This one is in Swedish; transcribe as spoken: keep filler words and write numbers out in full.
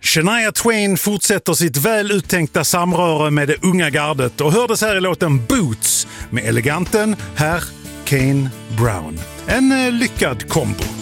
Shania Twain fortsätter sitt väl uttänkta samröre med det unga gardet och hördes här i låten Boots med eleganten herr Kane Brown. En lyckad kombo.